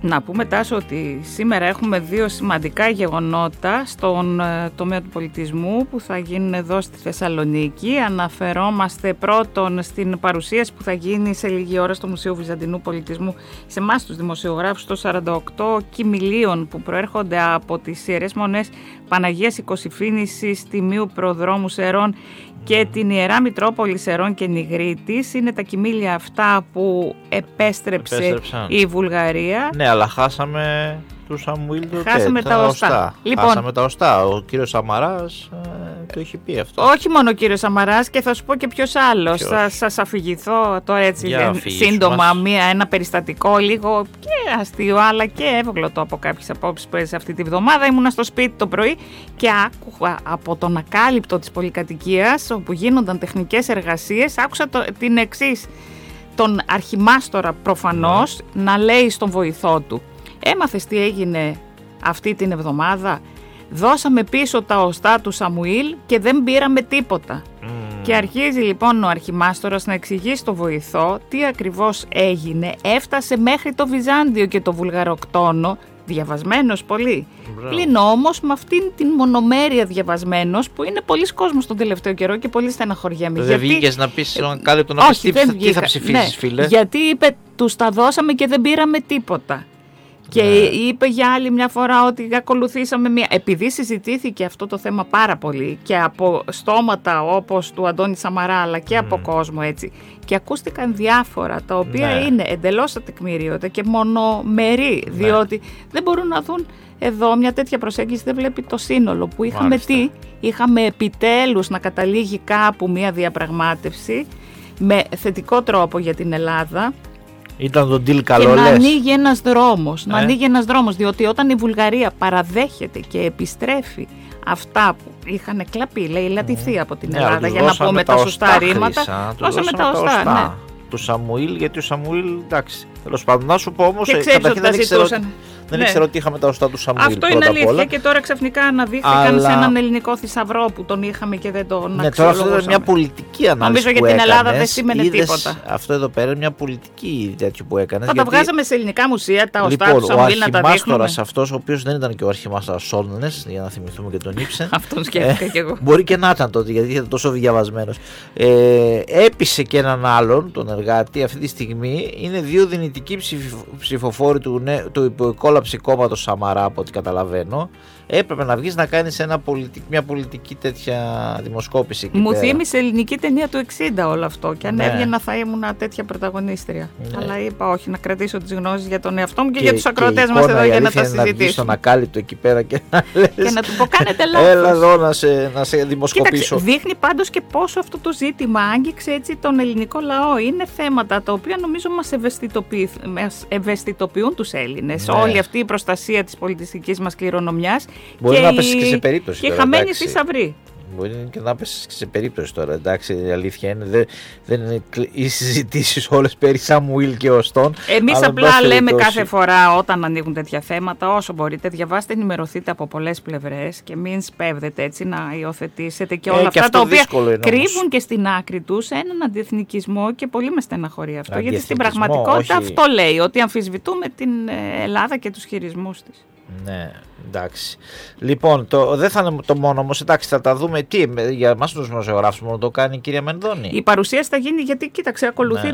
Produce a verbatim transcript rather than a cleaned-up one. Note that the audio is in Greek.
Να πούμε, Τάσο, ότι σήμερα έχουμε δύο σημαντικά γεγονότα στον ε, τομέα του πολιτισμού που θα γίνουν εδώ στη Θεσσαλονίκη. Αναφερόμαστε πρώτον στην παρουσίαση που θα γίνει σε λίγη ώρα στο Μουσείο Βυζαντινού Πολιτισμού σε εμάς τους δημοσιογράφους των σαράντα οκτώ κοιμηλίων που προέρχονται από τις Ιερές Μονές Παναγίας Οικοσυφήνησης, Τιμίου Προδρόμου Σερών και την Ιερά Μητρόπολη Σερών και Νιγρίτης. Είναι τα κοιμήλια αυτά που επέστρεψε Επέστρεψαν. η Βουλγαρία. Ναι, αλλά χάσαμε του Σαμουήλ το Χάσαμε τέ, τα, τα οστά. οστά. Λοιπόν, χάσαμε τα οστά. Ο κύριος Σαμαράς ε, το έχει πει αυτό. Όχι μόνο ο κύριος Σαμαράς, και θα σου πω και ποιος άλλος. Ποιος? Θα σας αφηγηθώ τώρα έτσι για σύντομα μία, ένα περιστατικό λίγο και αστείο αλλά και εύγλωτο από κάποιες απόψεις που έζησα αυτή τη βδομάδα. Ήμουνα στο σπίτι το πρωί και άκουγα από τον ακάλυπτο της πολυκατοικίας όπου γίνονταν τεχνικές εργασίες, άκουσα το, την εξής, τον αρχιμάστορα προφανώς ναι. να λέει στον βοηθό του: έμαθες τι έγινε αυτή την εβδομάδα? Δώσαμε πίσω τα οστά του Σαμουήλ και δεν πήραμε τίποτα. Mm. Και αρχίζει λοιπόν ο αρχιμάστορας να εξηγεί στο βοηθό τι ακριβώς έγινε. Έφτασε μέχρι το Βυζάντιο και το Βουλγαροκτόνο, διαβασμένος πολύ. Πλην όμως με αυτήν την μονομέρεια διαβασμένος που είναι πολλοί κόσμος τον τελευταίο καιρό και πολύ στεναχωριέμαι. Δεν βγήκες να πεις στον ακάλυπτο να πεις τι, τι θα ψηφίσεις, ναι, φίλε? Γιατί είπε τους τα δώσαμε και δεν πήραμε τίποτα. Και ναι. είπε για άλλη μια φορά ότι ακολουθήσαμε μια... Επειδή συζητήθηκε αυτό το θέμα πάρα πολύ και από στόματα όπως του Αντώνη Σαμαρά αλλά και mm. από κόσμο έτσι, και ακούστηκαν διάφορα τα οποία ναι. είναι εντελώς ατεκμηρίωτα και μονομερή, ναι. διότι δεν μπορούν να δουν εδώ μια τέτοια προσέγγιση, δεν βλέπει το σύνολο που είχαμε. Μάλιστα. Τι, είχαμε επιτέλους να καταλήγει κάπου μια διαπραγμάτευση με θετικό τρόπο για την Ελλάδα. Ήταν το deal καλό, και να λες. ανοίγει ένας δρόμος, ε? να ανοίγει ένας δρόμος, διότι όταν η Βουλγαρία παραδέχεται και επιστρέφει αυτά που είχαν κλαπεί, λέει, λατιθεί από την Ελλάδα, ναι, για να πούμε τα σωστά ρήματα, δώσαμε τα οστά, ναι. Του Σαμουήλ, γιατί ο Σαμουήλ, εντάξει, τέλος πάντων, να σου πω όμως, και ξέρεις ότι τα ζητούσαν. Δεν ναι. ήξερα ότι είχαμε τα οστά του Σαμουήλ. Αυτό είναι αλήθεια και τώρα ξαφνικά αναδείχθηκαν αλλά... σε έναν ελληνικό θησαυρό που τον είχαμε και δεν τον ναι, τώρα αυτό είναι μια πολιτική ανάλυση. Νομίζω που για την έκανες, Ελλάδα δεν σήμαινε είδες, τίποτα. Αυτό εδώ πέρα είναι μια πολιτική τέτοιο που έκανε. Θα γιατί... τα βγάζαμε σε ελληνικά μουσεία, τα οστά λοιπόν, του Σαμουήλ να τα δείχνουμε. Ο αρχιμάστορας αυτός, ο οποίος δεν ήταν και ο αρχιμάστορας Σόλνες, για να θυμηθούμε και τον Ήψεν. Αυτόν σκέφτηκα κι εγώ. Μπορεί και να ήταν τότε, γιατί ήταν τόσο διαβασμένος. Έπεισε και έναν άλλον, τον εργάτη, αυτή τη στιγμή είναι δύο δυνητικοί ψηφοφόροι του υποεκόλαψη κόμματος Σαμαρά, από ό,τι καταλαβαίνω. Έπρεπε να βγεις να κάνεις ένα πολιτικ, μια πολιτική τέτοια δημοσκόπηση. Μου πέρα. Θύμισε ελληνική ταινία του εξήντα όλο αυτό. Και αν ναι. έβγαινα θα ήμουν τέτοια πρωταγωνίστρια. Ναι. Αλλά είπα όχι, να κρατήσω τις γνώσεις για τον εαυτό μου και, και για τους ακροατές μας εδώ για να τα συζητήσουμε. Να βγεις στον ακάλυπτο εκεί πέρα και να λες, και να του πω κάνετε λάθος. Έλα εδώ να σε, να σε δημοσκοπήσω. Κοίταξε, δείχνει πάντως και πόσο αυτό το ζήτημα άγγιξε έτσι τον ελληνικό λαό. Είναι θέματα τα οποία νομίζω μας ευαισθητοποιούν τους Έλληνες. Ναι. Όλη αυτή η προστασία της πολιτιστικής μας κληρονομιάς. Μπορεί και να πέσει και σε περίπτωση. Και τώρα, χαμένη θησαυρή. Μπορεί και να πέσει και σε περίπτωση τώρα. Εντάξει, η αλήθεια είναι. Δεν, δεν είναι οι συζητήσεις όλες περί Σαμουήλ και οστών. Εμείς απλά λέμε κάθε φορά όταν ανοίγουν τέτοια θέματα, όσο μπορείτε, διαβάστε, ενημερωθείτε από πολλές πλευρές και μην σπέβδετε έτσι να υιοθετήσετε και όλα ε, αυτά και τα οποία κρύβουν και στην άκρη τους έναν αντιεθνικισμό και πολύ με στεναχωρεί αυτό. Γιατί στην πραγματικότητα όχι... αυτό λέει, ότι αμφισβητούμε την Ελλάδα και τους χειρισμούς της. Ναι, εντάξει. Λοιπόν, το, δεν θα είναι το μόνο όμως, εντάξει, θα τα δούμε. Τι, για εμάς τους δημοσιογράφους μόνο το κάνει η κυρία Μενδώνη. Η παρουσίαση θα γίνει γιατί, κοίταξε, ακολουθεί. Ναι.